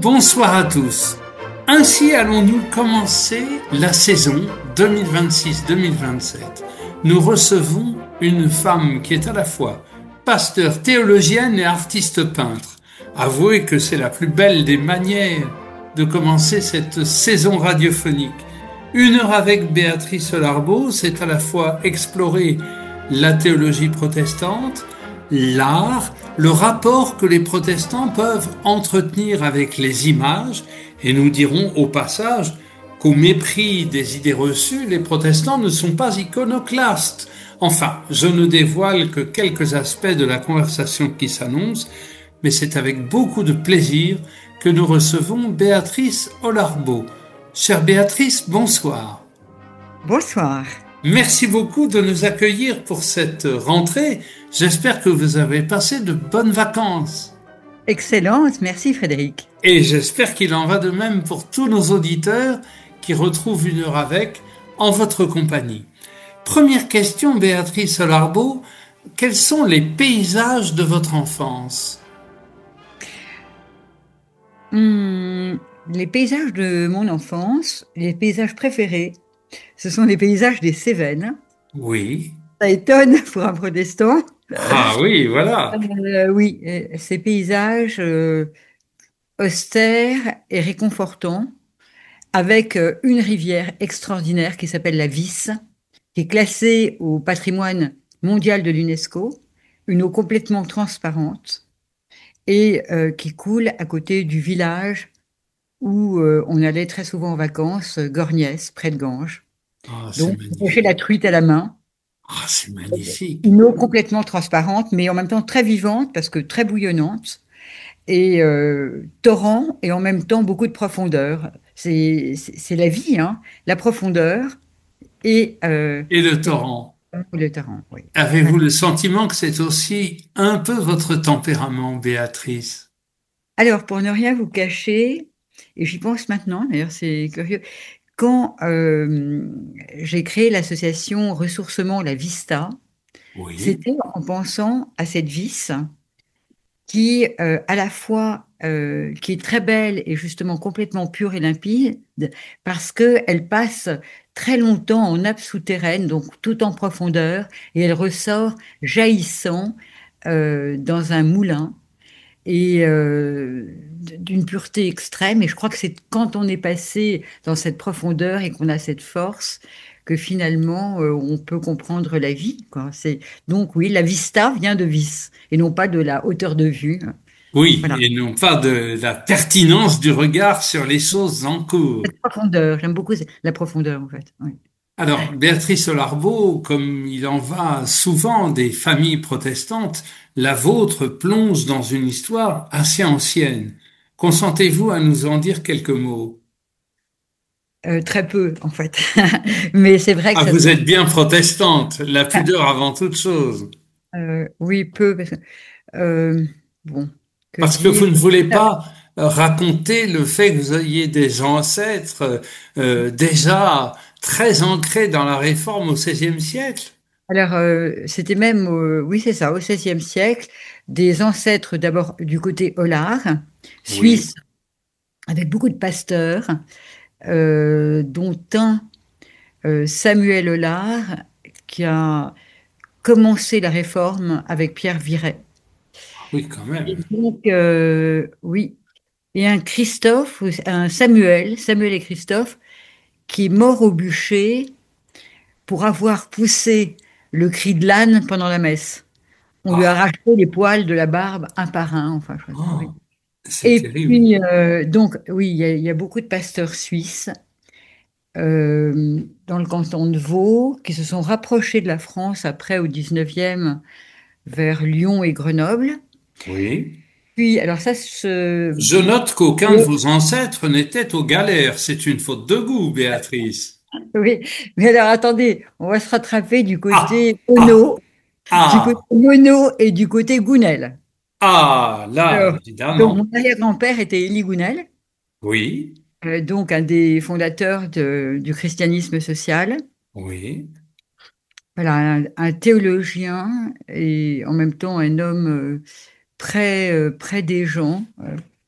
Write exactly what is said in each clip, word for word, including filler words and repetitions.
Bonsoir à tous. Ainsi allons-nous commencer la saison deux mille vingt-six deux mille vingt-sept. Nous recevons une femme qui est à la fois pasteur, théologienne et artiste peintre. Avouez que c'est la plus belle des manières de commencer cette saison radiophonique. Une heure avec Béatrice Larbaud, c'est à la fois explorer la théologie protestante, l'art, le rapport que les protestants peuvent entretenir avec les images, et nous dirons au passage qu'au mépris des idées reçues, les protestants ne sont pas iconoclastes. Enfin, je ne dévoile que quelques aspects de la conversation qui s'annonce, mais c'est avec beaucoup de plaisir que nous recevons Béatrice Larbaud. Chère Béatrice, bonsoir. Bonsoir. Merci beaucoup de nous accueillir pour cette rentrée. J'espère que vous avez passé de bonnes vacances. Excellente, merci Frédéric. Et j'espère qu'il en va de même pour tous nos auditeurs qui retrouvent une heure avec en votre compagnie. Première question, Béatrice Larbaud, quels sont les paysages de votre enfance ? Hum, les paysages de mon enfance, les paysages préférés, ce sont les paysages des Cévennes. Oui. Ça étonne pour un protestant. Ah oui, voilà. Euh, oui, ces paysages euh, austères et réconfortants, avec euh, une rivière extraordinaire qui s'appelle la Vis, qui est classée au patrimoine mondial de l'UNESCO, une eau complètement transparente et euh, qui coule à côté du village où euh, on allait très souvent en vacances, Gorgnès, près de Ganges. Ah, c'est Donc, on pêchait magnifique. la truite à la main. Ah, c'est magnifique. Une eau complètement transparente, mais en même temps très vivante, parce que très bouillonnante, et euh, torrent, et en même temps beaucoup de profondeur. C'est, c'est, c'est la vie, hein, la profondeur et, euh, Et le et torrent. le torrent, oui. Avez-vous le sentiment que c'est aussi un peu votre tempérament, Béatrice ? Alors, pour ne rien vous cacher, et j'y pense maintenant, d'ailleurs c'est curieux, quand euh, j'ai créé l'association Ressourcement La Vista, Oui. c'était en pensant à cette vis qui, euh, à la fois, euh, qui est très belle et justement complètement pure et limpide, parce qu'elle passe très longtemps en nappe souterraine, donc tout en profondeur, et elle ressort jaillissant euh, dans un moulin et euh, d'une pureté extrême. Et je crois que c'est quand on est passé dans cette profondeur et qu'on a cette force que finalement euh, on peut comprendre la vie, quoi. C'est donc oui, la vista vient de vis et non pas de la hauteur de vue. Oui, Voilà, et non pas de la pertinence du regard sur les choses en cours. cette profondeur. J'aime beaucoup la profondeur en fait. Oui. Alors, Béatrice Larbaud, comme il en va souvent des familles protestantes, la vôtre plonge dans une histoire assez ancienne. Consentez-vous à nous en dire quelques mots ? Euh, très peu en fait, mais c'est vrai que Ah, ça vous se. êtes bien protestante, la pudeur avant toute chose. Euh, oui, peu parce que euh, bon, que Parce que vous dire? ne voulez pas euh, raconter le fait que vous ayez des ancêtres euh, déjà très ancrés dans la réforme au seizième siècle. Alors, euh, c'était même, euh, oui, c'est ça, au seizième siècle, des ancêtres d'abord du côté Hollard, Oui. suisse, avec beaucoup de pasteurs, euh, dont un, euh, Samuel Hollard, qui a commencé la réforme avec Pierre Viret. Oui, quand Et même. donc, euh, oui, et un Christophe, un Samuel, Samuel et Christophe, qui est mort au bûcher pour avoir poussé le cri de l'âne pendant la messe. On lui a Ah, arraché les poils de la barbe un par un. Enfin, je- oui. oh, c'est Et terrible. puis, euh, donc, oui, il y, a il y a beaucoup de pasteurs suisses euh, dans le canton de Vaud qui se sont rapprochés de la France après au dix-neuvième vers Lyon et Grenoble. Oui. Puis, alors ça, ce... Je note qu'aucun de vos ancêtres n'était aux galères. C'est une faute de goût, Béatrice. oui, mais alors attendez, on va se rattraper du Ah, côté ah, Ono, du côté ah, Mono et du côté Gounel. ah, là, Alors, donc, évidemment. mon arrière-grand-père était Élie Gounel, Oui, euh, donc un des fondateurs de- du christianisme social. oui. Voilà, un, un théologien et en même temps un homme euh, près, euh, près des gens. Euh,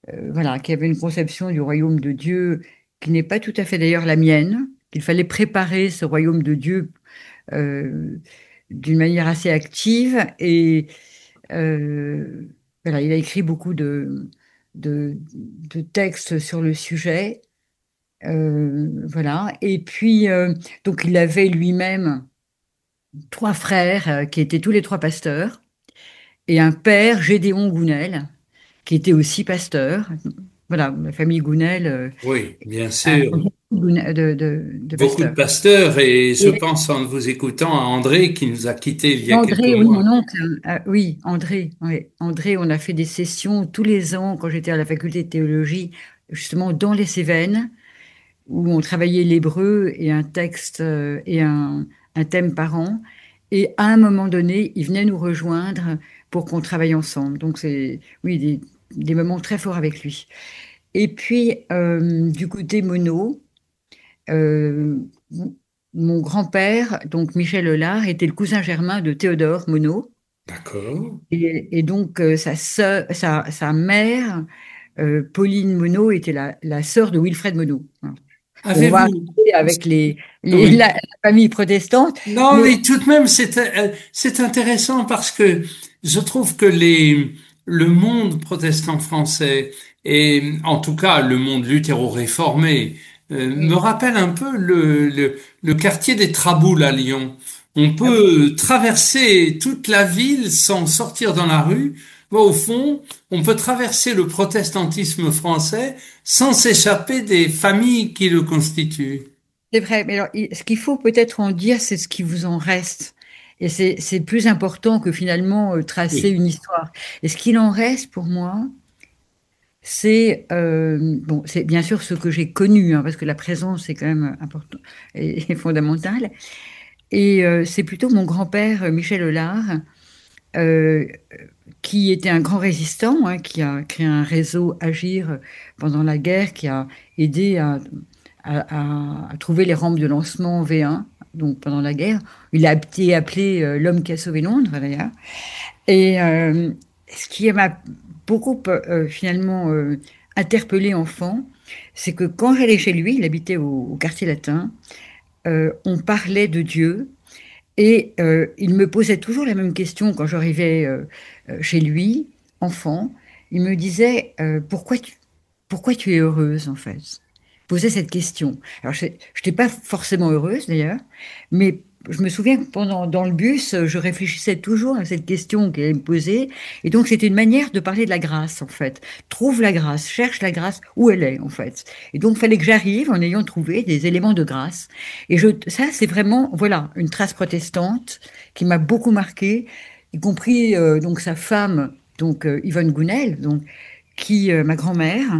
euh, voilà, qui avait une conception du royaume de Dieu qui n'est pas tout à fait d'ailleurs la mienne, qu'il fallait préparer ce royaume de Dieu euh, d'une manière assez active. Et euh, voilà, il a écrit beaucoup de, de, de textes sur le sujet. Euh, voilà. Et puis, euh, donc, il avait lui-même trois frères euh, qui étaient tous les trois pasteurs et un père, Gédéon Gounel, qui était aussi pasteur. Voilà, la famille Gounel euh, Oui, bien a sûr. beaucoup de, de, de- de Beaucoup de pasteurs. pasteurs et je Et pense en vous écoutant à André qui nous a quittés il y a quelques André, oui, mois. mon oncle, euh, oui, André, oui. André, on a fait des sessions tous les ans quand j'étais à la faculté de théologie, justement dans les Cévennes, où on travaillait l'hébreu et un texte euh, et un, un thème par an. Et à un moment donné, il venait nous rejoindre pour qu'on travaille ensemble. Donc, c'est, oui, des, des moments très forts avec lui. Et puis, euh, du côté mono, euh, mon grand-père, donc Michel Holard, était le cousin germain de Théodore Monod. D'accord. Et, et donc, euh, sa, sœur- sa, sa mère, euh, Pauline Monod, était la, la sœur de Wilfred Monod. Bon, on va Avez-vous... arrêter avec les, les- Oui. la, la famille protestante, Non, mais mais tout de même, c'est euh, c'est intéressant parce que je trouve que les le monde protestant français et en tout cas le monde luthéro-réformé euh, me oui, rappelle un peu le, le le quartier des Traboules à Lyon. On ah oui, peut traverser toute la ville sans sortir dans la rue. Mais au fond, on peut traverser le protestantisme français sans s'échapper des familles qui le constituent. c'est vrai. Mais alors, il- ce qu'il faut peut-être en dire, c'est ce qui vous en reste. Et c'est c'est plus important que finalement euh, tracer Oui, une histoire. Et ce qu'il en reste pour moi, c'est euh, bon, c'est bien sûr ce que j'ai connu, hein, parce que la présence est quand même important et, et fondamentale. Et euh, c'est plutôt mon grand-père euh, Michel Holard, euh, qui était un grand résistant, hein, qui a créé un réseau Agir pendant la guerre, qui a aidé à, à- à- à trouver les rampes de lancement V un, donc pendant la guerre. Il a été appelé euh, l'homme qui a sauvé Londres, d'ailleurs. Et euh, ce qui m'a beaucoup euh, finalement euh, interpellé enfant, c'est que quand j'allais chez lui, il habitait au, au quartier latin, euh, on parlait de Dieu et euh, il me posait toujours la même question quand j'arrivais euh, euh, chez lui, enfant. Il me disait euh, pourquoi tu, pourquoi tu es heureuse en fait? Il posait cette question. Alors je n'étais pas forcément heureuse d'ailleurs, mais je me souviens que pendant dans le bus, je réfléchissais toujours à cette question qu'elle allait me poser. Et donc c'était une manière de parler de la grâce en fait. Trouve la grâce, cherche la grâce où elle est en fait. Et donc il fallait que j'arrive en ayant trouvé des éléments de grâce. Et je, ça, c'est vraiment, voilà, une trace protestante qui m'a beaucoup marquée, y compris euh, donc sa femme, donc euh, Yvonne Gounel, donc qui, euh, ma grand-mère,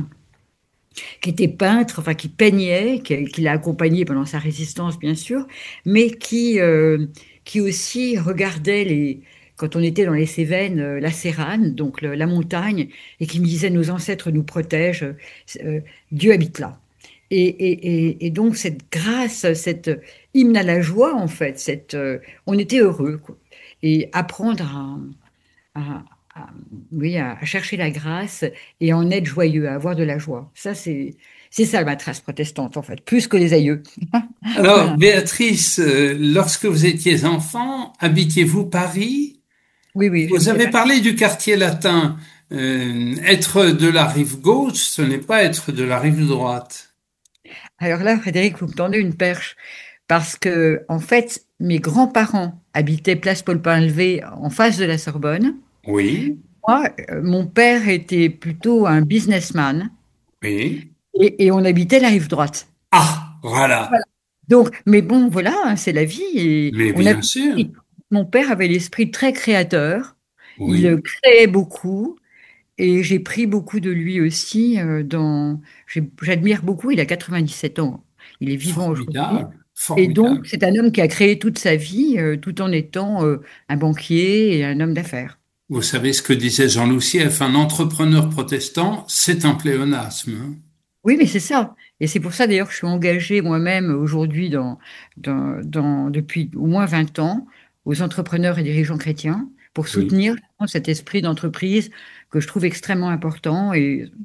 qui était peintre, enfin qui peignait, qui, qui l'a accompagnée pendant sa résistance, bien sûr, mais qui, euh, qui aussi regardait les, quand on était dans les Cévennes, euh, la Sérane, donc le- la montagne, et qui me disait nos ancêtres nous protègent, euh, Dieu habite là. Et, et- et- et donc cette grâce, cette hymne à la joie, en fait, cette, euh, on était heureux, quoi. Et apprendre à, à- à- oui, à, à chercher la grâce et en être joyeux, à avoir de la joie. Ça, c'est, c'est ça ma trace protestante, en fait, plus que les aïeux. alors, Voilà. Béatrice, euh, lorsque vous étiez enfant, habitiez-vous Paris? Oui, oui, Vous j'habitais avez pas. parlé du quartier latin. Euh, être de la rive gauche, ce n'est pas être de la rive droite. Alors là, Frédéric, vous me tendez une perche. Parce que, en fait, mes grands-parents habitaient place Paul-Pain-Levé en face de la Sorbonne. Oui, Moi, euh, mon père était plutôt un businessman oui. et, et on habitait la rive droite. Ah, voilà. Voilà. Donc, mais bon, voilà, hein, c'est la vie. Et Mais on a, bien sûr. mon père avait l'esprit très créateur. Il Oui, euh, créait beaucoup et j'ai pris beaucoup de lui aussi. euh, dans, j'ai- j'admire beaucoup. Il a quatre-vingt-dix-sept ans. Il est vivant aujourd'hui. formidable, Et donc, formidable. c'est un homme qui a créé toute sa vie euh, tout en étant euh, un banquier et un homme d'affaires. Vous savez ce que disait Jean Loussief, un entrepreneur protestant, c'est un pléonasme, hein. Oui, mais c'est ça. Et c'est pour ça d'ailleurs que je suis engagée moi-même aujourd'hui dans, dans, dans- depuis au moins vingt ans aux entrepreneurs et dirigeants chrétiens pour Oui. soutenir cet esprit d'entreprise que je trouve extrêmement important. Et,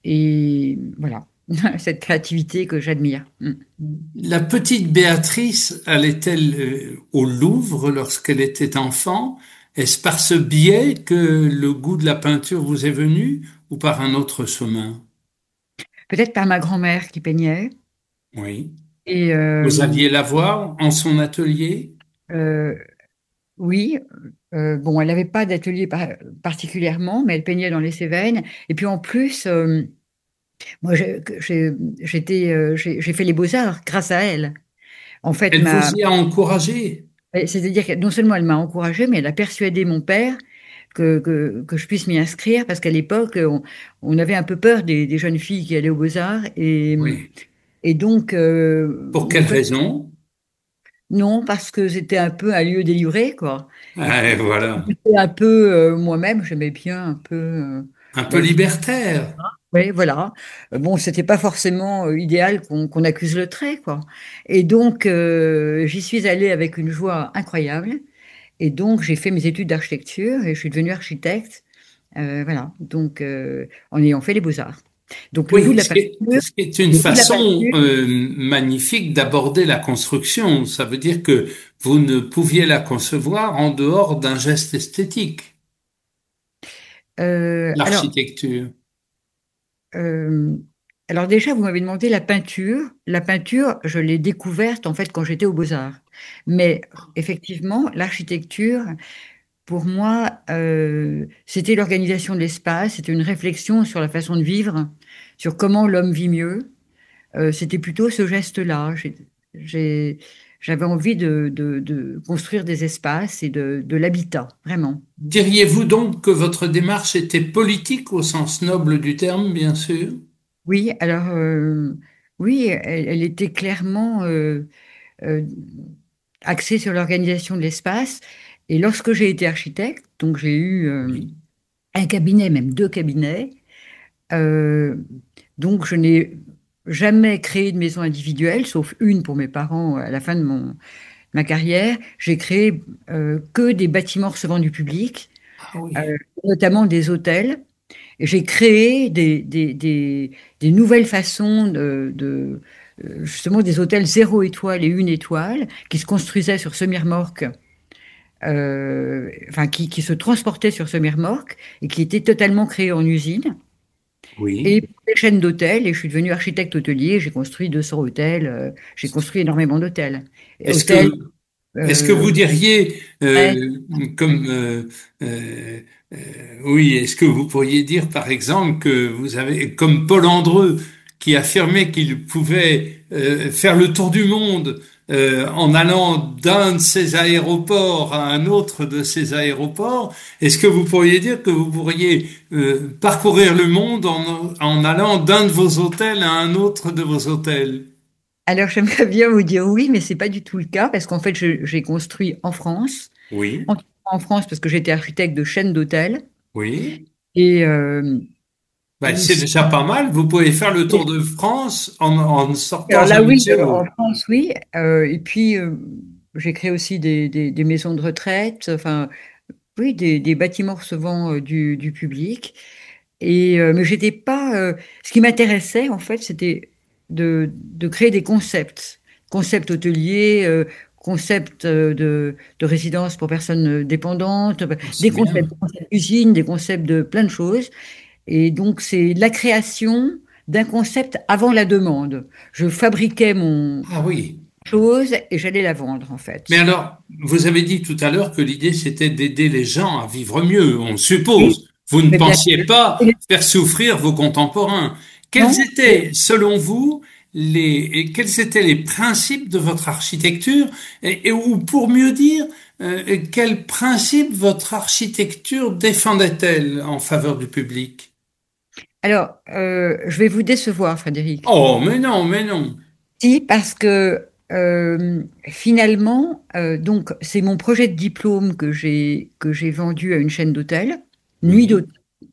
et voilà, cette créativité que j'admire. Mm. La petite Béatrice allait-elle euh, au Louvre lorsqu'elle était enfant? Est-ce par ce biais que le goût de la peinture vous est venu ou par un autre chemin? Peut-être par ma grand-mère qui peignait. Oui. Et Vous euh, alliez la voir en son atelier? euh, oui, euh, bon, elle n'avait pas d'atelier par- particulièrement, mais elle peignait dans les Cévennes. Et puis en plus, euh, moi, j'ai j'ai- j'étais, euh, j'ai j'ai fait les beaux-arts grâce à elle. En fait, Elle ma, vous y a encouragé? c'est-à-dire que non seulement elle m'a encouragée, mais elle a persuadé mon père que, que, que je puisse m'y inscrire, parce qu'à l'époque, on, on avait un peu peur des, des jeunes filles qui allaient aux beaux-arts. Et, Oui. et donc, euh, Pour mon quelle père, raison? non, parce que c'était un peu un lieu déluré, quoi. Et Ah, et puis, voilà. j'étais un peu, euh, moi-même, j'aimais bien un peu euh, Un peu la vie. libertaire. Oui, voilà. Euh, Bon, c'était pas forcément euh, idéal qu'on qu'on accuse le trait, quoi. Et donc, euh, j'y suis allée avec une joie incroyable. Et donc, j'ai fait mes études d'architecture et je suis devenue architecte. Euh, voilà. Donc, euh, en ayant fait les beaux-arts. Donc, le goût de Oui, la ce qui peinture, est, ce qui est une le goût de la façon peinture. euh, magnifique d'aborder la construction. Ça veut dire que vous ne pouviez la concevoir en dehors d'un geste esthétique, euh, alors, l'architecture. Euh, alors déjà, vous m'avez demandé la peinture. La peinture, je l'ai découverte en fait quand j'étais aux Beaux-Arts. Mais effectivement, l'architecture, pour moi, euh, c'était l'organisation de l'espace, c'était une réflexion sur la façon de vivre, sur comment l'homme vit mieux. Euh, c'était plutôt ce geste-là. J'ai, j'ai- j'avais envie de, de- de construire des espaces et de, de l'habitat, vraiment. Diriez-vous donc que votre démarche était politique au sens noble du terme, bien sûr? Oui, alors euh, oui, elle, elle était clairement euh, euh, axée sur l'organisation de l'espace. Et lorsque j'ai été architecte, donc j'ai eu euh, Oui. un cabinet, même deux cabinets, euh, donc je n'ai jamais créé de maison individuelle, sauf une pour mes parents à la fin de mon, ma carrière. J'ai créé euh, que des bâtiments recevant du public, Ah euh, oui. notamment des hôtels. Et j'ai créé des, des, des, des nouvelles façons de, de, euh, justement des hôtels zéro étoile et une étoile qui se construisaient sur semi-remorque, euh, enfin qui, qui se transportaient sur semi-remorque et qui étaient totalement créés en usine. Oui. Et pour les chaînes d'hôtels, et je suis devenue architecte hôtelier, j'ai construit deux cents hôtels, euh, j'ai construit énormément d'hôtels. Et Est-ce hôtels, que Est-ce que euh, vous diriez, ouais. euh, comme, euh, euh, euh, oui, est-ce que vous pourriez dire, par exemple, que vous avez, comme Paul Andreu, qui affirmait qu'il pouvait euh, faire le tour du monde euh, en allant d'un de ses aéroports à un autre de ses aéroports, est-ce que vous pourriez dire que vous pourriez euh, parcourir le monde en, en allant d'un de vos hôtels à un autre de vos hôtels? Alors j'aimerais bien vous dire oui, mais c'est pas du tout le cas parce qu'en fait je- j'ai construit en France, Oui, en, en France parce que j'étais architecte de chaînes d'hôtels. oui. Et, euh, et Ben, c'est ici, déjà pas mal. Vous pouvez faire le tour de France en, en ne sortant alors là, jamais de oui, chez en vous. France, oui. Euh, et puis, euh, j'ai créé aussi des, des- des maisons de retraite, enfin, oui, des, des bâtiments recevant euh, du, du public. Et, euh, mais j'étais pas. Euh, ce qui m'intéressait, en fait, c'était de, de créer des concepts, concepts hôteliers, euh, concepts euh, de, de résidence pour personnes euh, dépendantes, Oh, des c'est concepts, bien. des concepts d'usine, des concepts de plein de choses. Et donc, c'est la création d'un concept avant la demande. Je fabriquais mon Ah oui. chose et j'allais la vendre, en Mais fait. alors, vous avez dit tout à l'heure que l'idée c'était d'aider les gens à vivre mieux, on Oui, suppose. Vous ne mais bien pensiez sûr. pas faire souffrir vos contemporains. Quels Non? étaient, selon vous, les, et quels étaient les principes de votre architecture et, et- ou pour mieux dire, euh, quels principes votre architecture défendait-elle en faveur du public? Alors, euh, je vais vous décevoir, Frédéric. Oh, mais non, mais non. Si, parce que euh, finalement, euh, donc c'est mon projet de diplôme que j'ai que j'ai vendu à une chaîne d'hôtels, Nuit Oui, d'hôtel,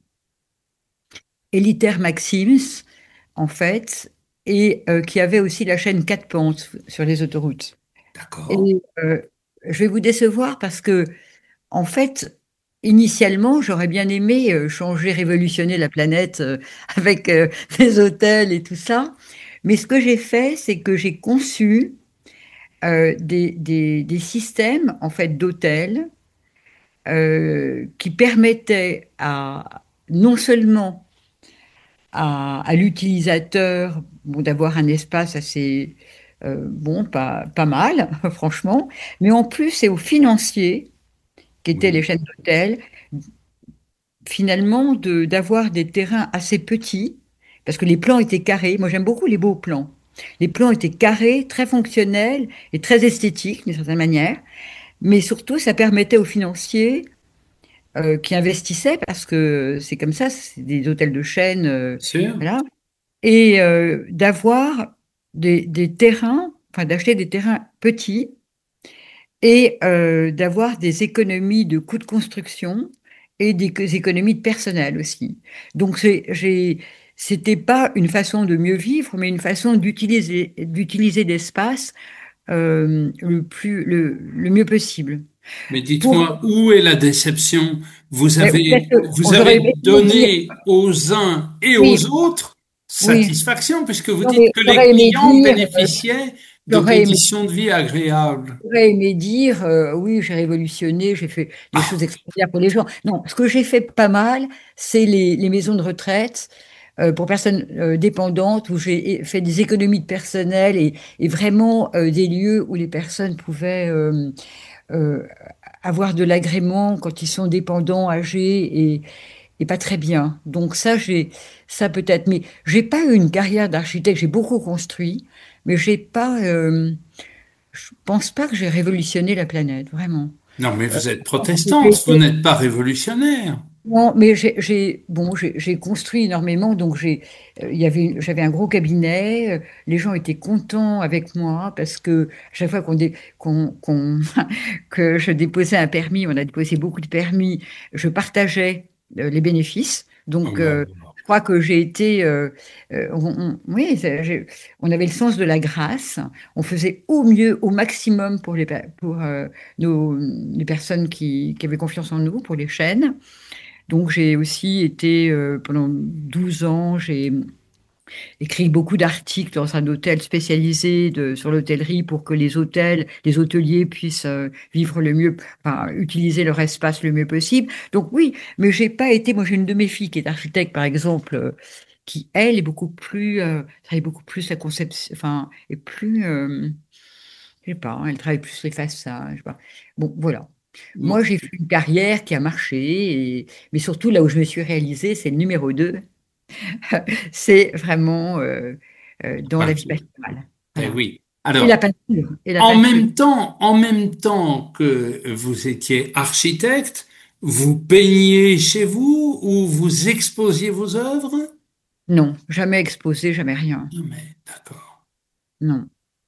Élitaire Maxims, en fait, et euh, qui avait aussi la chaîne Quatre Pentes sur les autoroutes. d'accord. Et euh, je vais vous décevoir parce que, en fait, initialement, j'aurais bien aimé euh, changer, révolutionner la planète euh, avec euh, des hôtels et tout ça. Mais ce que j'ai fait, c'est que j'ai conçu euh, des, des- des systèmes en fait d'hôtels euh, qui permettaient à non seulement à, à l'utilisateur bon, d'avoir un espace assez euh, bon, pas, pas mal, franchement, mais en plus c'est aux financiers qui étaient les Oui. chaînes d'hôtels finalement de d'avoir des terrains assez petits, parce que les plans étaient carrés. Moi, j'aime beaucoup les beaux plans. Les plans étaient carrés, très fonctionnels et très esthétiques d'une certaine manière. Mais surtout, ça permettait aux financiers euh, qui investissaient, parce que c'est comme ça, c'est des hôtels de chaîne, euh, Sûr? voilà, et euh, d'avoir des, des terrains, enfin d'acheter des terrains petits et euh, d'avoir des économies de coûts de construction et des des économies de personnel aussi. Donc, c'est- j'ai, c'était pas une façon de mieux vivre, mais une façon d'utiliser, d'utiliser l'espace euh, le plus, le, le mieux possible. Mais Pour, dites-moi, où est la déception? Vous mais peut-être avez, que vous j'aurais avez aimé dire, donné aux uns et oui, aux autres oui, satisfaction, puisque vous non, dites mais que les j'aurais aimé clients dire, euh, bénéficiaient de j'aurais aimé conditions de vie agréables. j'aurais aimé dire, euh, oui, j'ai révolutionné, j'ai fait des choses Ah, extraordinaires pour les gens. Non, ce que j'ai fait pas mal, c'est les, les maisons de retraite euh, pour personnes euh, dépendantes, où j'ai fait des économies de personnel et, et vraiment euh, des lieux où les personnes pouvaient euh, euh, avoir de l'agrément quand ils sont dépendants, âgés et, et pas très bien. Donc ça, j'ai ça peut-être. Mais j'ai pas eu une carrière d'architecte. J'ai beaucoup construit, mais j'ai pas. euh, je pense pas que j'ai révolutionné la planète, vraiment. non, mais Euh, vous êtes j'ai protestante, vous été- n'êtes pas révolutionnaire. non, mais j'ai j'ai- bon, j'ai j'ai construit énormément, donc j'ai euh, il y avait une- j'avais un gros cabinet. euh, Les gens étaient contents avec moi parce que chaque fois qu'on dé- qu'on qu'on- que je déposais un permis, on a déposé beaucoup de permis, je partageais euh, les bénéfices. Oh, Donc bah, euh, je crois que j'ai été euh, euh, on- on- oui, ça, j'ai- on avait le sens de la grâce. On faisait au mieux, au maximum pour les pe- pour euh, nos les personnes qui qui avaient confiance en nous, pour les chaînes. Donc j'ai aussi été, euh, pendant douze ans, j'ai écrit beaucoup d'articles dans un hôtel spécialisé de, sur l'hôtellerie pour que les hôtels, les hôteliers puissent euh, vivre le mieux, enfin, utiliser leur espace le mieux possible. Donc oui, mais j'ai pas été, moi j'ai une de mes filles qui est architecte par exemple, euh, qui elle est beaucoup plus, euh, travaille beaucoup plus la conception, enfin, est plus, euh, je sais pas, hein, elle travaille plus les façades, je sais pas. Bon, voilà. bon. Moi, j'ai fait une carrière qui a marché, et- mais surtout là où je me suis réalisée, c'est le numéro deux. C'est vraiment euh, euh, dans la vie Peinture. pastorale. Eh Voilà. oui. Et la Alors, peinture. Et la en peinture. même temps, en même temps que vous étiez architecte, vous peigniez chez vous ou vous exposiez vos œuvres? Non, jamais exposé, jamais rien. Non, mais d'accord. Non.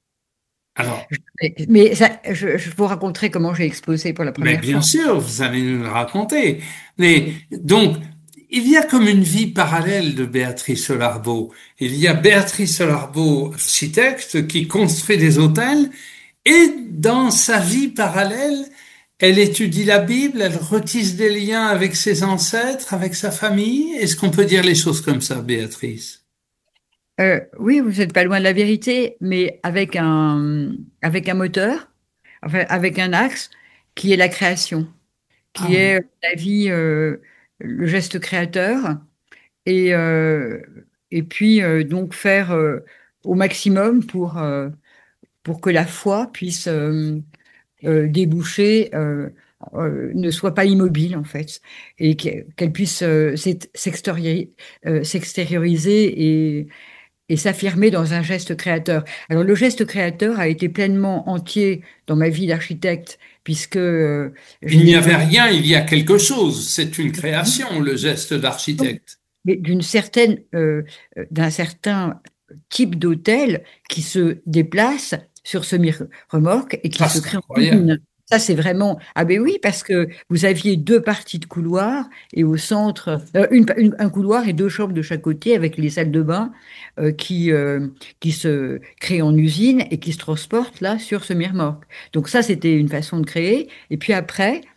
Alors, Mais, mais ça, je, je vous raconterai comment j'ai exposé pour la mais première bien fois. sûr, vous allez nous le raconter. Mais Oui. donc, il y a comme une vie parallèle de Béatrice Solarbeau. Il y a Béatrice Solarbeau, architecte, qui construit des hôtels, et dans sa vie parallèle, elle étudie la Bible, elle retisse des liens avec ses ancêtres, avec sa famille. Est-ce qu'on peut dire les choses comme ça, Béatrice? Euh, oui, vous n'êtes pas loin de la vérité, mais avec un, avec un moteur, enfin, avec un axe qui est la création, Ah qui oui. est la vie, euh, le geste créateur. Et, euh, et puis, euh, donc, faire euh, au maximum pour, euh, pour que la foi puisse euh, euh, déboucher, euh, euh, ne soit pas immobile, en fait, et qu'e- qu'elle puisse euh, s'ex- s'extériori- euh, s'extérioriser et, et s'affirmer dans un geste créateur. Alors, le geste créateur a été pleinement entier dans ma vie d'architecte, puisque euh, j'ai Il n'y avait déposé rien, il y a quelque chose. C'est une création, le geste d'architecte. mais d'une certaine, euh, euh, d'un certain type d'hôtel qui se déplace sur semi-remorque et qui Ah, se c'est crée en incroyable. cuisine. Ça, c'est vraiment... Ah ben oui, parce que vous aviez deux parties de couloir et au centre, euh, une, une- un couloir et deux chambres de chaque côté avec les salles de bain euh, qui, euh, qui se créent en usine et qui se transportent là sur semi-remorque. Donc ça, c'était une façon de créer. Et puis après,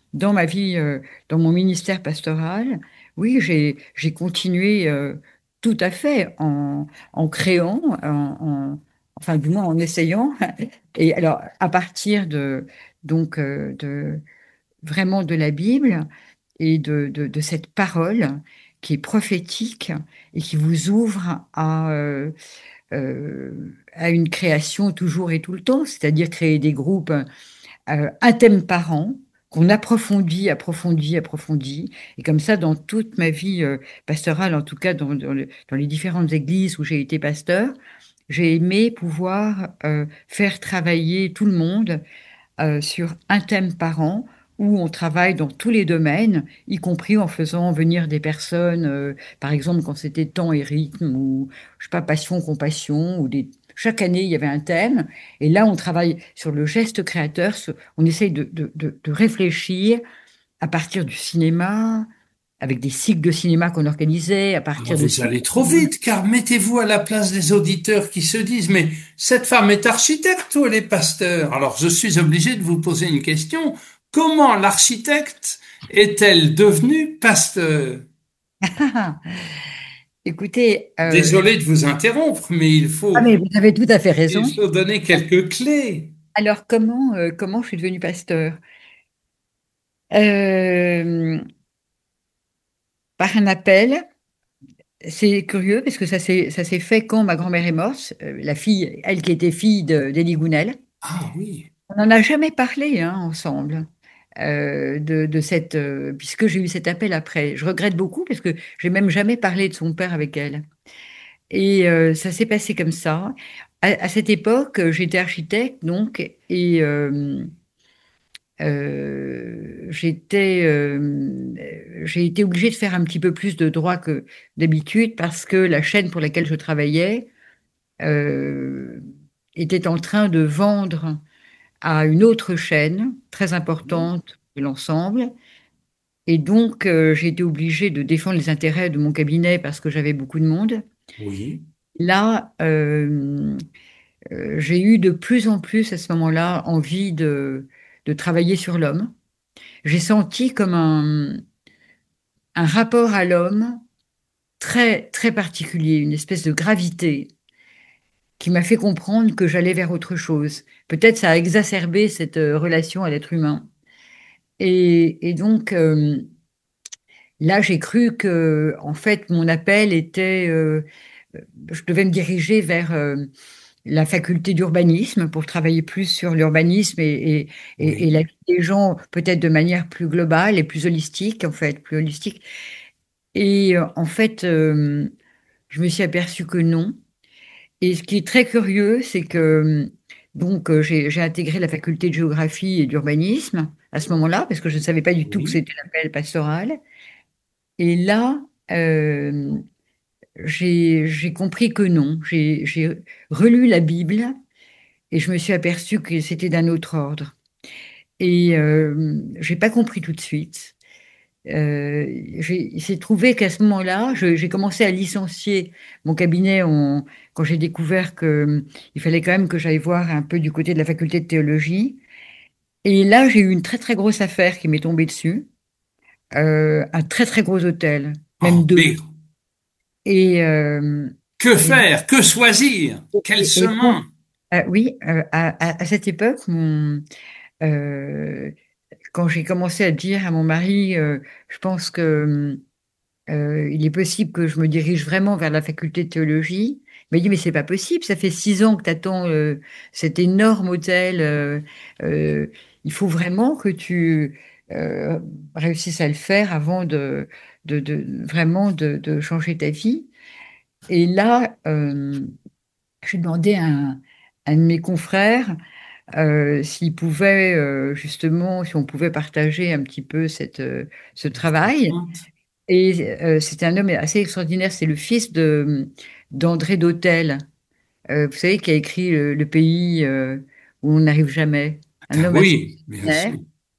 dans ma vie, euh, dans mon ministère pastoral, oui, j'ai, j'ai continué euh, tout à fait en, en créant, en, en- enfin du moins en essayant. Et alors, à partir de, donc, euh, de, vraiment de la Bible et de, de, de cette parole qui est prophétique et qui vous ouvre à, euh, euh, à une création toujours et tout le temps, c'est-à-dire créer des groupes, euh, un thème par an, qu'on approfondit, approfondit, approfondit. Et comme ça, dans toute ma vie euh, pastorale, en tout cas dans, dans le- dans les différentes églises où j'ai été pasteur, j'ai aimé pouvoir euh, faire travailler tout le monde euh, sur un thème par an où on travaille dans tous les domaines, y compris en faisant venir des personnes, euh, par exemple quand c'était temps et rythme, ou je sais pas, passion, compassion, ou des... Chaque année, il y avait un thème, et là, on travaille sur le geste créateur, ce- on essaye de, de, de, de réfléchir à partir du cinéma, avec des cycles de cinéma qu'on organisait, à Alors partir de vous cycles. allez trop vite, car mettez-vous à la place des auditeurs qui se disent, mais cette femme est architecte ou elle est pasteur? Alors je suis obligé de vous poser une question. Comment l'architecte est-elle devenue pasteur? Écoutez, euh, je- Désolé de vous interrompre, mais il ah, faut, mais vous avez tout à fait il raison. faut donner quelques clés. Alors, comment, euh, comment je suis devenue pasteur? Euh, Par un appel. C'est curieux parce que ça s'est ça s'est fait quand ma grand-mère est morte, euh, la fille, elle qui était fille de- d'Élie Gounel. Ah oui, On n'en a jamais parlé hein, ensemble euh, de, de cette euh, puisque j'ai eu cet appel après. Je regrette beaucoup parce que j'ai même jamais parlé de son père avec elle. Et euh, ça s'est passé comme ça. À, à cette époque, euh, j'étais architecte donc et euh, euh, j'étais, euh, j'ai été obligée de faire un petit peu plus de droit que d'habitude parce que la chaîne pour laquelle je travaillais euh, était en train de vendre à une autre chaîne très importante de l'ensemble. Et donc, euh, j'ai été obligée de défendre les intérêts de mon cabinet parce que j'avais beaucoup de monde. oui, Là, euh, euh, j'ai eu de plus en plus à ce moment-là envie de, de travailler sur l'homme. J'ai senti comme un, un rapport à l'homme très, très particulier, une espèce de gravité qui m'a fait comprendre que j'allais vers autre chose. Peut-être ça a exacerbé cette euh, relation à l'être humain. Et, et donc, euh, là, j'ai cru que, en fait, mon appel était, euh, je devais me diriger vers euh, la faculté d'urbanisme pour travailler plus sur l'urbanisme et, et, et, et oui. la vie des gens, peut-être de manière plus globale et plus holistique, en fait, plus holistique. Et euh, en fait, euh, je me suis aperçue que non. Et ce qui est très curieux, c'est que euh, donc euh, j'ai j'ai intégré la faculté de géographie et d'urbanisme à ce moment-là, parce que je ne savais pas du tout que Oui. c'était l'appel pastoral. Et là, euh, j'ai j'ai compris que non. J'ai j'ai relu la Bible et je me suis aperçue que c'était d'un autre ordre. Et euh, j'ai pas compris tout de suite. Euh, j'ai- il s'est trouvé qu'à ce moment-là, je- j'ai commencé à licencier mon cabinet en- quand j'ai découvert que euh, il fallait quand même que j'aille voir un peu du côté de la faculté de théologie. Et là, j'ai eu une très très grosse affaire qui m'est tombée dessus, euh, un très très gros hôtel, même Ah, deux. mais Et, euh, que et, faire? Que choisir? Quel et- et bon, chemin? euh, oui, euh, à, à- à cette époque, mon, euh, quand j'ai commencé à dire à mon mari, euh, je pense que Euh, il est possible que je me dirige vraiment vers la faculté de théologie. Il m'a dit, mais c'est pas possible, ça fait six ans que tu attends cet énorme hôtel. Euh, euh, il faut vraiment que tu euh, réussisses à le faire avant de, de, de- vraiment de, de changer ta vie. Et là, euh, j'ai demandé à un, un de mes confrères euh, s'il pouvait euh, justement, si on pouvait partager un petit peu cette, euh, ce travail. Et euh, c'était un homme assez extraordinaire. C'est le fils de d'André d'Hôtel, euh, vous savez, qui a écrit Le, Le pays euh, où on n'arrive jamais. Un Ah homme assez oui, bien sûr. extraordinaire.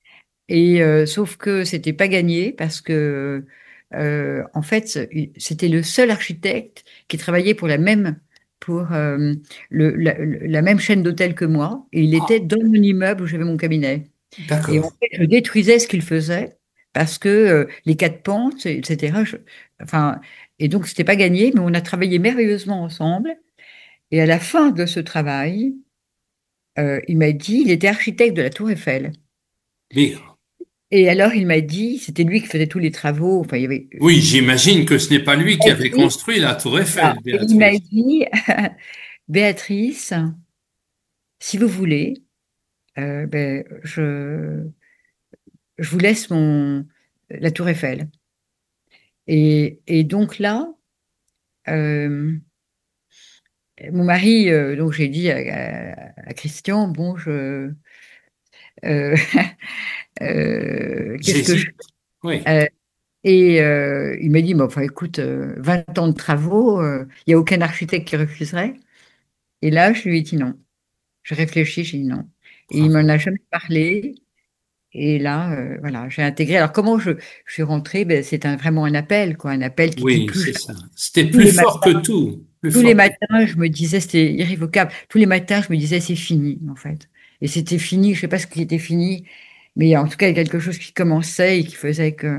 Et euh, sauf que c'était pas gagné parce que euh, en fait, il- c'était le seul architecte qui travaillait pour la même pour euh, le, la, la même chaîne d'hôtels que moi. Et il était Ah, dans mon immeuble où j'avais mon cabinet. Et en D'accord. fait, je détruisais ce qu'il faisait parce que euh, les quatre pentes, et cetera je- enfin, et donc, c'était pas gagné, mais on a travaillé merveilleusement ensemble. Et à la fin de ce travail, euh, il m'a dit, il était architecte de la Tour Eiffel. Bien. Et alors, il m'a dit, c'était lui qui faisait tous les travaux. Enfin, il y avait. Oui, j'imagine que ce n'est pas lui qui avait Béatrice, construit la Tour voilà. Eiffel, Et il m'a Béatrice. dit, Béatrice, si vous voulez, euh, ben, je, je vous laisse mon, la Tour Eiffel. Et, et donc là, euh, mon mari, euh, donc j'ai dit à, à- à Christian, bon, je, euh, euh, qu'est-ce que je... J'hésite. Oui. euh, et euh, il m'a dit, bon, enfin, écoute, euh, vingt ans de travaux, euh, il n'y a aucun architecte qui refuserait. Et là, je lui ai dit non. Je réfléchis, j'ai dit non. Et il m'en Bravo. a jamais parlé. Et là, euh, voilà, j'ai intégré. Alors, comment je, je suis rentrée? Ben, c'est un, vraiment un appel, quoi, un appel qui dit Oui, plus c'est jamais. ça. C'était Tous plus les fort matins, que tout. Plus tous les fort que matins, je me disais, c'était irrévocable. Tous les matins, je me disais, c'est fini, en fait. Et c'était fini, je sais pas ce qui était fini, mais en tout cas, il y a quelque chose qui commençait et qui faisait que,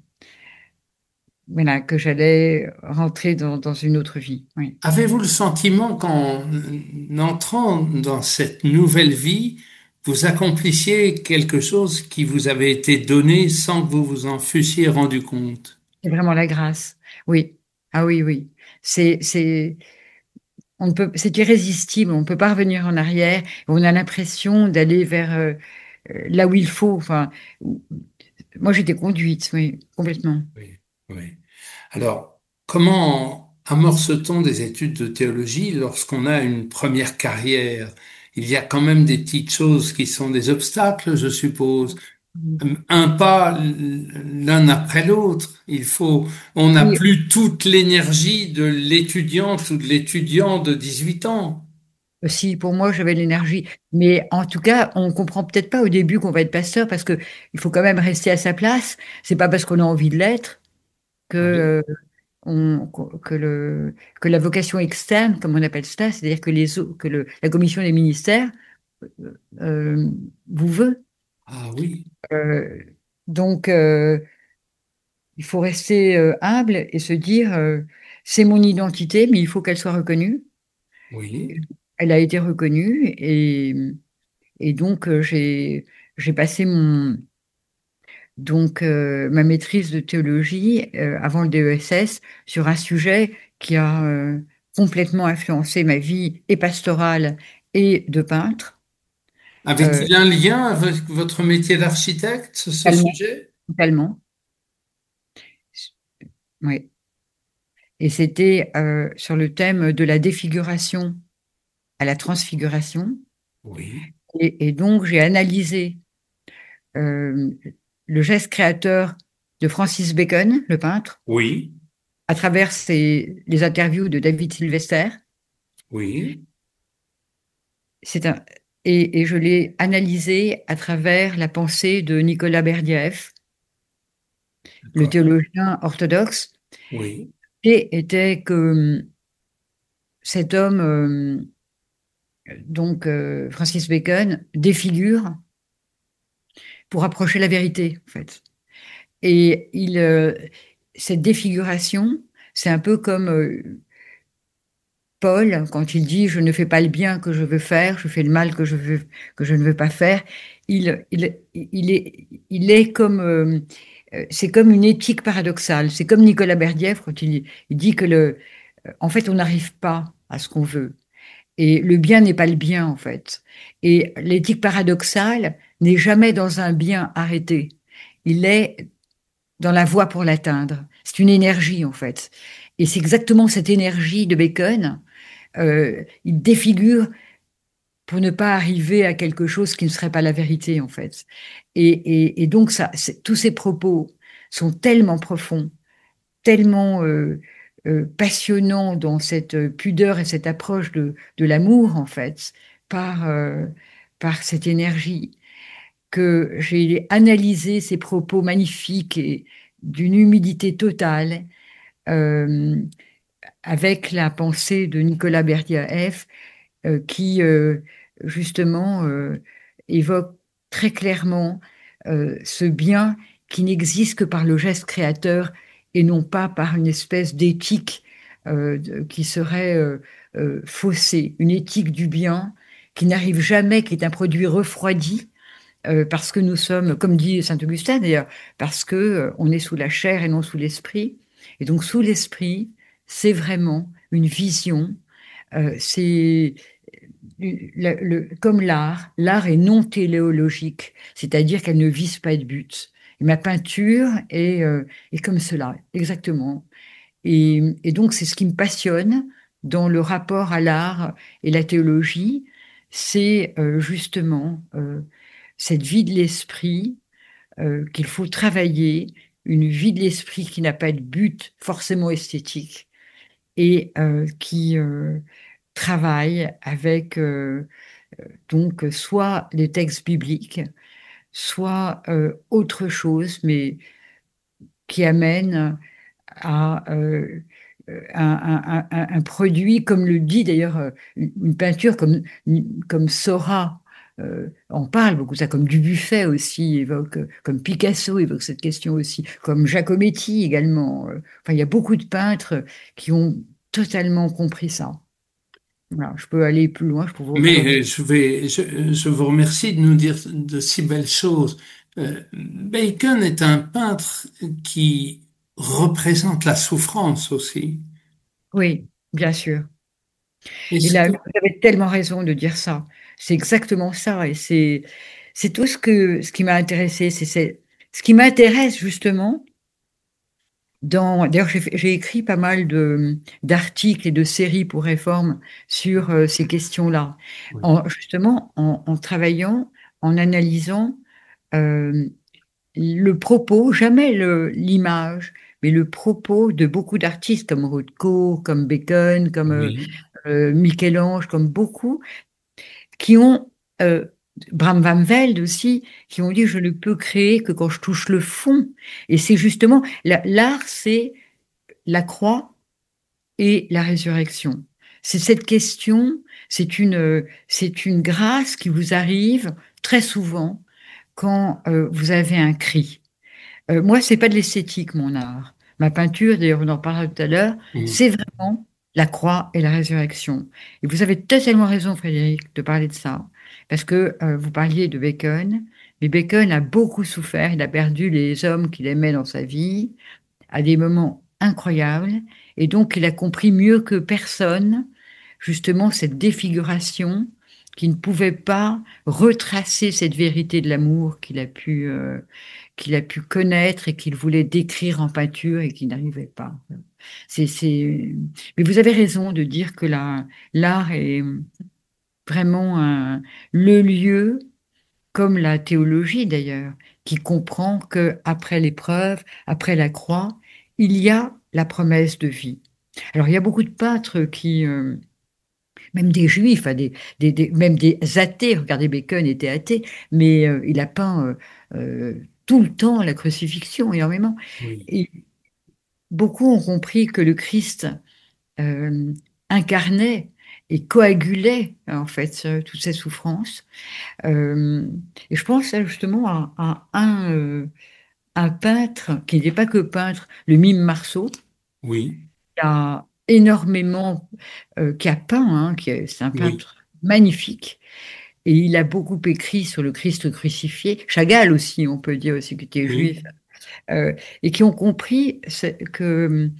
voilà, que j'allais rentrer dans, dans une autre vie. Oui. Avez-vous le sentiment qu'en entrant dans cette nouvelle vie, vous accomplissiez quelque chose qui vous avait été donné sans que vous vous en fussiez rendu compte? C'est vraiment la grâce. Oui. Ah oui, oui. C'est, c'est, on ne peut, c'est irrésistible. On ne peut pas revenir en arrière. On a l'impression d'aller vers euh, euh, là où il faut. Enfin, moi, j'étais conduite, oui, complètement. Oui, oui. Alors, comment amorce-t-on des études de théologie lorsqu'on a une première carrière? Il y a quand même des petites choses qui sont des obstacles, je suppose. Un pas l'un après l'autre. Il faut, on n'a Oui, plus toute l'énergie de l'étudiante ou de l'étudiant de dix-huit ans. si, pour moi, j'avais de l'énergie. Mais en tout cas, on comprend peut-être pas au début qu'on va être pasteur parce que il faut quand même rester à sa place. C'est pas parce qu'on a envie de l'être que, Oui. euh, on, que, le, que la vocation externe, comme on appelle ça, c'est-à-dire que, les, au- que le, la commission des ministères euh, vous veut. Ah oui, Euh, donc, euh, il faut rester euh, humble et se dire, euh, c'est mon identité, mais il faut qu'elle soit reconnue. oui. Elle a été reconnue et, et donc euh, j'ai j'ai passé mon donc euh, ma maîtrise de théologie euh, avant le D E S S sur un sujet qui a euh, complètement influencé ma vie et pastorale et de peintre. Euh, Avait-il un lien avec votre métier d'architecte, ce totalement, sujet? totalement, oui. Et c'était euh, sur le thème de la défiguration à la transfiguration. Oui, Et, et donc, j'ai analysé euh, le geste créateur de Francis Bacon, le peintre, oui, à travers ses- les interviews de David Sylvester. oui. C'est un, et, et je l'ai analysé à travers la pensée de Nicolas Berdyaev, le D'accord. théologien orthodoxe, Oui. et était que hum, cet homme, euh, donc euh, Francis Bacon, défigure pour approcher la vérité, en fait. Et il, euh, cette défiguration, c'est un peu comme euh, Paul, quand il dit je ne fais pas le bien que je veux faire, je fais le mal que je veux, que je ne veux pas faire. Il, il, il est, il est comme, euh, euh, c'est comme une éthique paradoxale. C'est comme Nicolas Berdiev quand il, il dit que le, en fait, on n'arrive pas à ce qu'on veut. Et le bien n'est pas le bien, en fait. Et l'éthique paradoxale n'est jamais dans un bien arrêté. Il est dans la voie pour l'atteindre. C'est une énergie, en fait. Et c'est exactement cette énergie de Bacon. Euh, il défigure pour ne pas arriver à quelque chose qui ne serait pas la vérité, en fait. Et, et, et donc, ça, tous ces propos sont tellement profonds, tellement euh, euh, passionnants dans cette pudeur et cette approche de, de l'amour, en fait, par, euh, par cette énergie, que j'ai analysé ces propos magnifiques et d'une humilité totale, euh, avec la pensée de Nicolas Berdyaev, euh, qui euh, justement euh, évoque. très clairement euh, ce bien qui n'existe que par le geste créateur et non pas par une espèce d'éthique euh, de- qui serait euh, euh, faussée, une éthique du bien qui n'arrive jamais, qui est un produit refroidi, euh, parce que nous sommes, comme dit Saint-Augustin d'ailleurs, parce que euh, on est sous la chair et non sous l'esprit. Et donc sous l'esprit, c'est vraiment une vision, euh, c'est le- le- comme l'art, l'art est non téléologique, c'est-à-dire qu'elle ne vise pas de but. Et ma peinture est, euh, est comme cela, exactement. Et, et donc, c'est ce qui me passionne dans le rapport à l'art et la théologie, c'est euh, justement euh, cette vie de l'esprit euh, qu'il faut travailler, une vie de l'esprit qui n'a pas de but forcément esthétique et euh, qui euh, travaille avec euh, donc soit les textes bibliques, soit euh, autre chose, mais qui amène à euh, un, un- un- un produit, comme le dit d'ailleurs euh, une, une peinture comme, comme Seurat euh, en parle beaucoup, ça comme Dubuffet aussi évoque, euh, comme Picasso évoque cette question aussi, comme Giacometti également. euh. Enfin, il y a beaucoup de peintres qui ont totalement compris ça. Voilà, je peux aller plus loin, je peux vous Mais raconter. euh, je vais, je, je vous remercie de nous dire de si belles choses. Euh, Bacon est un peintre qui représente la souffrance aussi. Oui, bien sûr. Et Et ce là, que, vous avez tellement raison de dire ça. C'est exactement ça. Et c'est, c'est tout ce que, ce qui m'a intéressé. C'est, c'est- ce qui m'intéresse justement dans, d'ailleurs, j'ai, fait- j'ai écrit pas mal de, d'articles et de séries pour Réforme sur euh, ces questions-là. oui, En, justement, en, en travaillant, en analysant euh, le propos, jamais le, l'image, mais le propos de beaucoup d'artistes comme Rothko, comme Bacon, comme euh, oui, euh, Michel-Ange, comme beaucoup qui ont, euh, Bram Van Velde aussi, qui ont dit je ne peux créer que quand je touche le fond. Et c'est justement, la- l'art, c'est la croix et la résurrection. C'est cette question, c'est une, euh, c'est une grâce qui vous arrive très souvent quand euh, vous avez un cri. Euh, moi, c'est pas de l'esthétique, mon art. Ma peinture, d'ailleurs, on en parlera tout à l'heure, oui, c'est vraiment la croix et la résurrection. Et vous avez totalement raison, Frédéric, de parler de ça, parce que euh, vous parliez de Bacon, mais Bacon a beaucoup souffert, il a perdu les hommes qu'il aimait dans sa vie à des moments incroyables, et donc il a compris mieux que personne, justement, cette défiguration qui ne pouvait pas retracer cette vérité de l'amour qu'il a pu euh, qu'il a pu connaître et qu'il voulait décrire en peinture et qu'il n'arrivait pas. C'est, c'est... Mais vous avez raison de dire que la, l'art est vraiment un- le lieu, comme la théologie d'ailleurs, qui comprend que après l'épreuve, après la croix, il y a la promesse de vie. Alors il y a beaucoup de peintres qui, euh, même des juifs, hein, des, des- des- même des athées, regardez Bacon était athée, mais euh, il a peint euh, euh, tout le temps la crucifixion, énormément. oui, Et beaucoup ont compris que le Christ euh, incarnait et coagulait en fait euh, toutes ces souffrances. Euh, et je pense là, justement à, à un, euh, un peintre qui n'est pas que peintre, le mime Marceau, oui, qui a énormément, euh, qui a peint, hein, qui est, c'est un oui, peintre magnifique. Et il a beaucoup écrit sur le Christ crucifié. Chagall aussi, on peut dire aussi, qui était juif, oui, euh, et qui ont compris ce- que,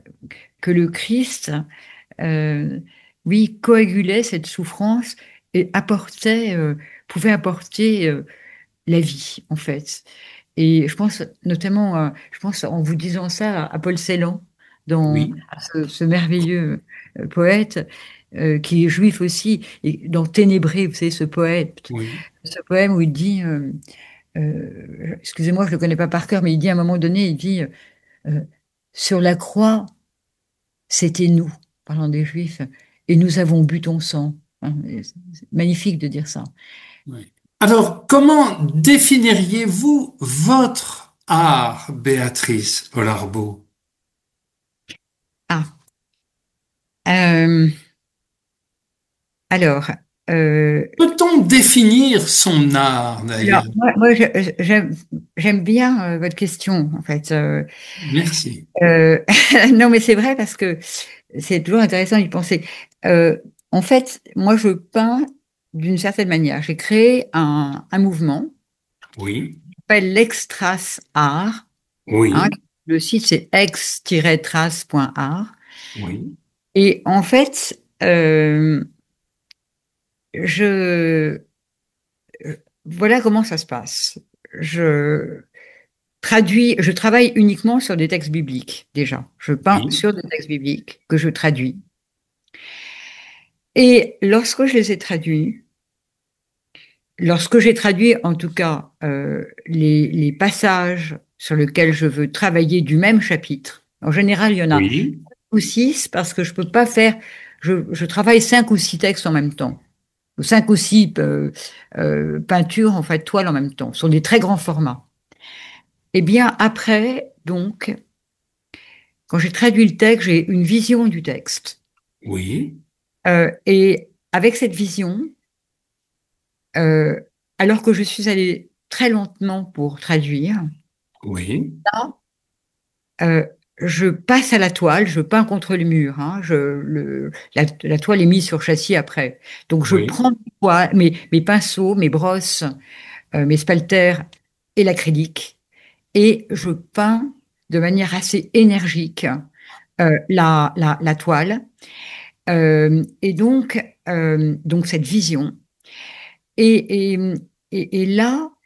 que le Christ, euh, oui, coagulait cette souffrance et apportait, euh, pouvait apporter euh, la vie, en fait. Et je pense notamment, euh, je pense en vous disant ça à, à Paul Celan, dans oui, à ce, ce merveilleux euh, poète euh, qui est juif aussi, et dans Ténébré, vous savez, ce poète, oui, ce poème où il dit, euh, euh, excusez-moi, je ne le connais pas par cœur, mais il dit à un moment donné, il dit, euh, sur la croix, c'était nous, parlant des Juifs, et nous avons bu ton sang. Hein, et c'est magnifique de dire ça. oui. Alors, comment définiriez-vous votre art, Béatrice Volarbeau? Ah, euh, alors. Euh, Peut-on définir son art alors, d'ailleurs? moi, moi, je- j'aime, j'aime bien euh, votre question, en fait. Euh, Merci. euh, non, mais c'est vrai parce que c'est toujours intéressant d'y penser. Euh, en fait, moi, je peins d'une certaine manière. J'ai créé un, un mouvement Oui, qui s'appelle l'Extrace Art. Hein. oui, Le site, c'est ex-trace point art. oui, Et en fait, euh, je, voilà comment ça se passe. Je traduis, je travaille uniquement sur des textes bibliques, déjà. Je peins oui, sur des textes bibliques que je traduis. Et lorsque je les ai traduits, lorsque j'ai traduit en tout cas euh, les, les passages sur lesquels je veux travailler du même chapitre, en général, il y en a oui, ou six parce que je peux pas faire, je, je travaille cinq ou six textes en même temps, ou cinq ou six euh, euh, peintures, en fait, toiles en même temps, sur des très grands formats. Eh bien, après, donc, quand j'ai traduit le texte, j'ai une vision du texte. oui, Euh, et avec cette vision, euh, alors que je suis allée très lentement pour traduire, oui, là, euh, je passe à la toile, je peins contre le mur. Hein, je, le, la, la toile est mise sur châssis après. Donc je oui, prends mes, toiles- mes, mes pinceaux, mes brosses, euh, mes spalters et l'acrylique et je peins de manière assez énergique euh, la, la, la toile. Euh, et donc, euh, donc cette vision. Et, et, et, et là,